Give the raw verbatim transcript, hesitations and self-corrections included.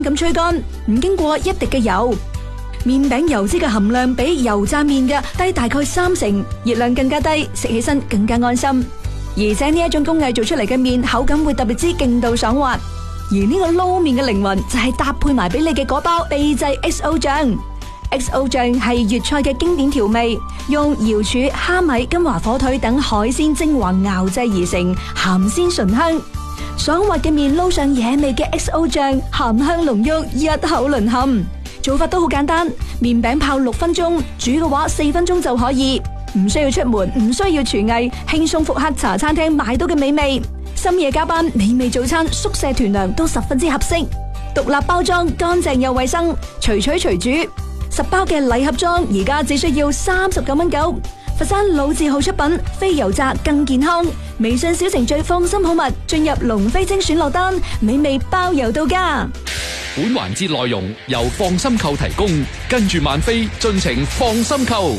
咁吹乾，唔經過一滴嘅油。麵餅油脂嘅含量比油炸麵嘅低大概三成，熱量更加低，食起身更加安心。而且呢一種工藝做出嚟嘅麵口感會特別之勁度爽滑。而呢個撈麵嘅靈魂就係搭配埋俾你嘅嗰包秘製 X O 醬。X O 醬係粵菜嘅經典調味，用瑤柱、蝦米、金華火腿等海鮮精華熬製而成，鹹鮮醇香。爽滑嘅麵撈上野味嘅 X O 醬，鹹香濃郁，一口淪陷。做法都好簡單，麵餅泡六分鐘，煮嘅話四分鐘就可以，唔需要出門，唔需要廚藝，輕鬆復刻茶餐廳買到嘅美味。深夜加班，美味早餐，宿舍團糧都十分之合適。獨立包裝，乾淨又衛生，隨取隨煮。十包嘅禮盒裝，而家只需要三十九蚊九。佛山老字號出品，非油炸更健康。微信小程序放心好物，進入龍飛精選落單，美味包郵到家。 本環節內容由放心購提供，跟住萬飛盡情放心購。